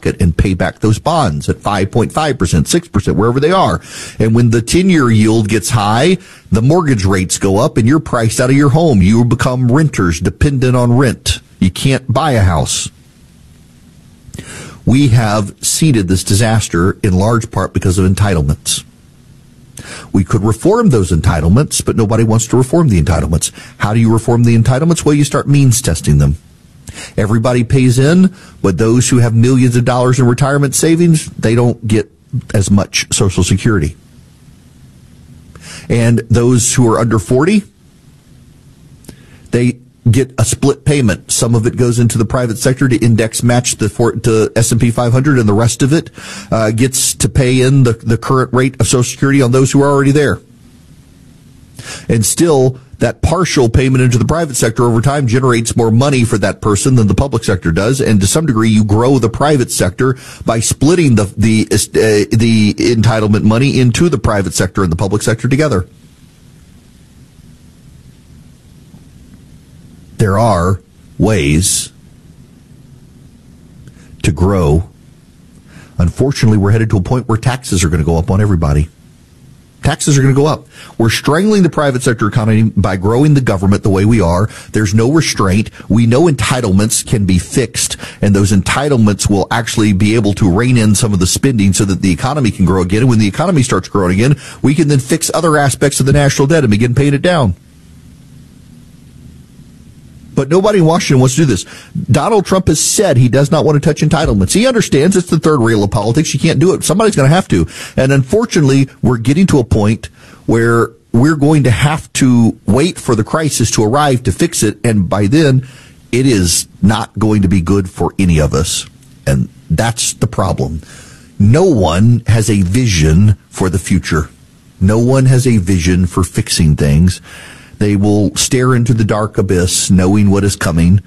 pocket and pay back those bonds at 5.5%, 6%, wherever they are. And when the 10-year yield gets high, the mortgage rates go up and you're priced out of your home. You become renters, dependent on rent. You can't buy a house. We have seeded this disaster in large part because of entitlements. We could reform those entitlements, but nobody wants to reform the entitlements. How do you reform the entitlements? Well, you start means testing them. Everybody pays in, but those who have millions of dollars in retirement savings, they don't get as much Social Security. And those who are under 40, they get a split payment. Some of it goes into the private sector to index match to S&P 500, and the rest of it gets to pay in the current rate of Social Security on those who are already there. And still, that partial payment into the private sector over time generates more money for that person than the public sector does. And to some degree, you grow the private sector by splitting the entitlement money into the private sector and the public sector together. There are ways to grow. Unfortunately, we're headed to a point where taxes are going to go up on everybody. Taxes are going to go up. We're strangling the private sector economy by growing the government the way we are. There's no restraint. We know entitlements can be fixed, and those entitlements will actually be able to rein in some of the spending so that the economy can grow again. And when the economy starts growing again, we can then fix other aspects of the national debt and begin paying it down. But nobody in Washington wants to do this. Donald Trump has said he does not want to touch entitlements. He understands it's the third rail of politics. You can't do it. Somebody's going to have to. And unfortunately, we're getting to a point where we're going to have to wait for the crisis to arrive to fix it. And by then, it is not going to be good for any of us. And that's the problem. No one has a vision for the future. No one has a vision for fixing things. They will stare into the dark abyss knowing what is coming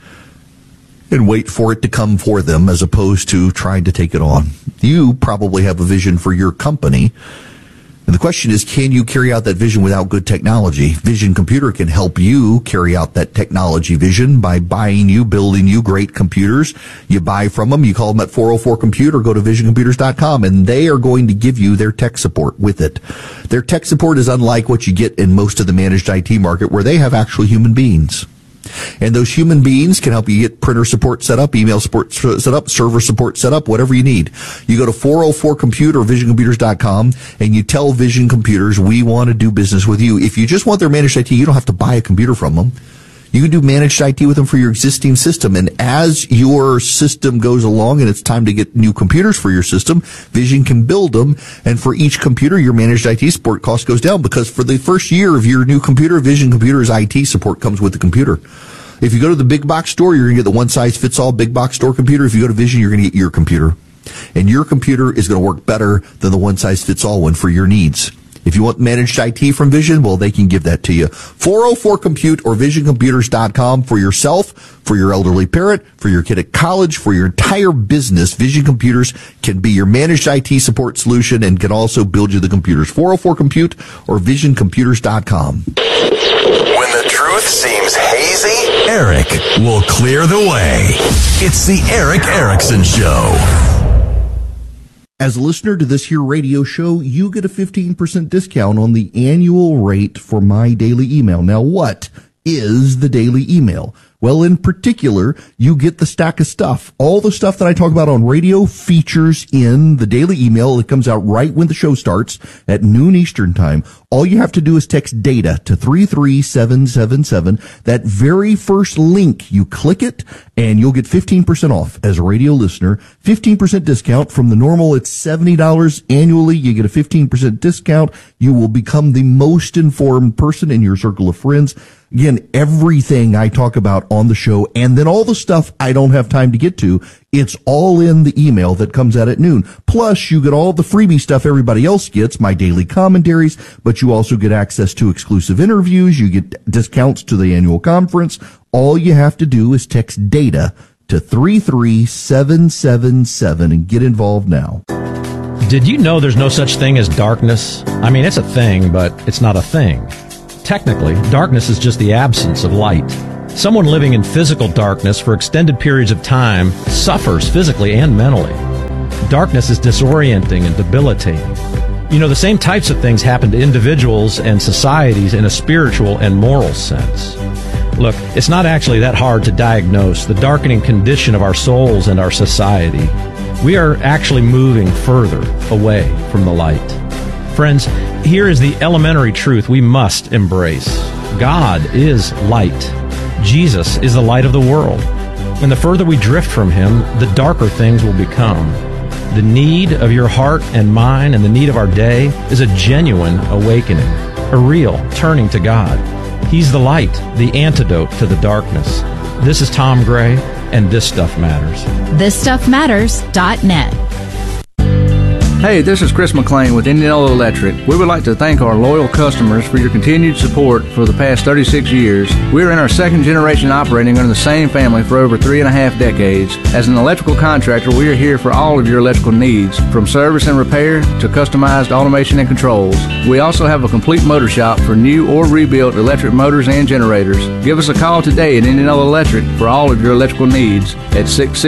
and wait for it to come for them as opposed to trying to take it on. You probably have a vision for your company. And the question is, can you carry out that vision without good technology? Vision Computer can help you carry out that technology vision by building you great computers. You buy from them. You call them at 404-COMPUTE, go to visioncomputers.com, and they are going to give you their tech support with it. Their tech support is unlike what you get in most of the managed IT market, where they have actual human beings. And those human beings can help you get printer support set up, email support set up, server support set up, whatever you need. You go to 404-COMPUTE or visioncomputers.com and you tell Vision Computers, we want to do business with you. If you just want their managed IT, you don't have to buy a computer from them. You can do managed IT with them for your existing system. And as your system goes along and it's time to get new computers for your system, Vision can build them. And for each computer, your managed IT support cost goes down, because for the first year of your new computer, Vision Computers IT support comes with the computer. If you go to the big box store, you're going to get the one-size-fits-all big box store computer. If you go to Vision, you're going to get your computer. And your computer is going to work better than the one-size-fits-all one for your needs. If you want managed IT from Vision, well, they can give that to you. 404-COMPUTE or visioncomputers.com for yourself, for your elderly parent, for your kid at college, for your entire business. Vision Computers can be your managed IT support solution and can also build you the computers. 404-COMPUTE or visioncomputers.com. When the truth seems hazy, Eric will clear the way. It's the Eric Erickson Show. As a listener to this here radio show, you get a 15% discount on the annual rate for my daily email. Now, what is the daily email? Well, in particular, you get the stack of stuff. All the stuff that I talk about on radio features in the daily email. It comes out right when the show starts at noon Eastern time. All you have to do is text DATA to 33777. That very first link, you click it, and you'll get 15% off as a radio listener. 15% discount from the normal. It's $70 annually. You get a 15% discount. You will become the most informed person in your circle of friends. Again, everything I talk about on the show, and then all the stuff I don't have time to get to, it's all in the email that comes out at noon. Plus, you get all the freebie stuff everybody else gets, my daily commentaries, but you also get access to exclusive interviews. You get discounts to the annual conference. All you have to do is text DATA to 33777 and get involved now. Did you know there's no such thing as darkness? I mean, it's a thing, but it's not a thing. Technically, darkness is just the absence of light. Someone living in physical darkness for extended periods of time suffers physically and mentally. Darkness is disorienting and debilitating. You know, the same types of things happen to individuals and societies in a spiritual and moral sense. Look, it's not actually that hard to diagnose the darkening condition of our souls and our society. We are actually moving further away from the light. Friends, here is the elementary truth we must embrace. God is light. Jesus is the light of the world. And the further we drift from Him, the darker things will become. The need of your heart and mine and the need of our day is a genuine awakening, a real turning to God. He's the light, the antidote to the darkness. This is Tom Gray, and This Stuff Matters. ThisStuffMatters.net. Hey, this is Chris McLean with Indianola Electric. We would like to thank our loyal customers for your continued support for the past 36 years. We're in our second generation operating under the same family for over 3.5 decades. As an electrical contractor, we are here for all of your electrical needs, from service and repair to customized automation and controls. We also have a complete motor shop for new or rebuilt electric motors and generators. Give us a call today at Indianola Electric for all of your electrical needs at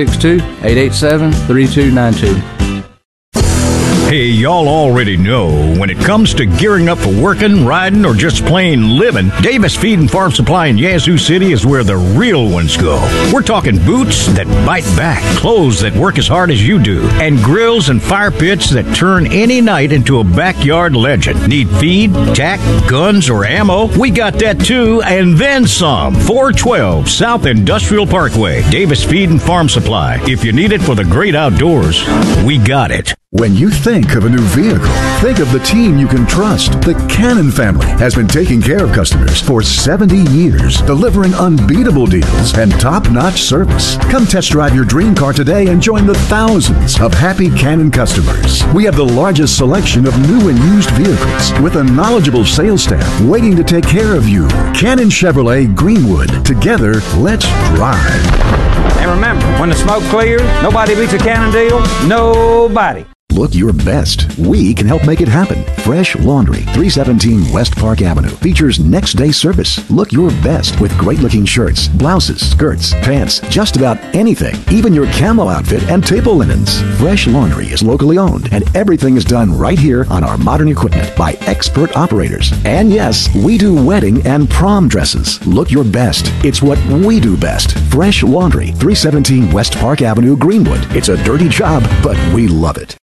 662-887-3292. Hey, y'all already know when it comes to gearing up for working, riding, or just plain living, Davis Feed and Farm Supply in Yazoo City is where the real ones go. We're talking boots that bite back, clothes that work as hard as you do, and grills and fire pits that turn any night into a backyard legend. Need feed, tack, guns, or ammo? We got that too, and then some. 412 South Industrial Parkway, Davis Feed and Farm Supply. If you need it for the great outdoors, we got it. When you think of a new vehicle, think of the team you can trust. The Cannon family has been taking care of customers for 70 years, delivering unbeatable deals and top-notch service. Come test drive your dream car today and join the thousands of happy Cannon customers. We have the largest selection of new and used vehicles with a knowledgeable sales staff waiting to take care of you. Cannon Chevrolet Greenwood. Together, let's drive. And remember, when the smoke clears, nobody beats a Cannon deal. Nobody. Look your best. We can help make it happen. Fresh Laundry, 317 West Park Avenue. Features next day service. Look your best with great-looking shirts, blouses, skirts, pants, just about anything. Even your camo outfit and table linens. Fresh Laundry is locally owned, and everything is done right here on our modern equipment by expert operators. And yes, we do wedding and prom dresses. Look your best. It's what we do best. Fresh Laundry, 317 West Park Avenue, Greenwood. It's a dirty job, but we love it.